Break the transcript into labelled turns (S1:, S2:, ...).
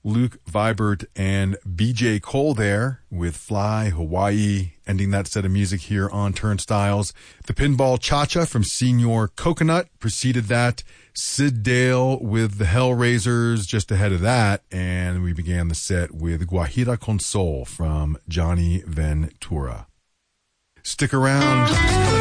S1: Luke Vibert and BJ Cole there with Fly Hawaii, ending that set of music here on Turnstiles. The Pinball Cha-Cha from Senior Coconut preceded that. Sid Dale with the Hellraisers just ahead of that. And we began the set with Guajira Con Sol from Johnny Ventura. Stick around.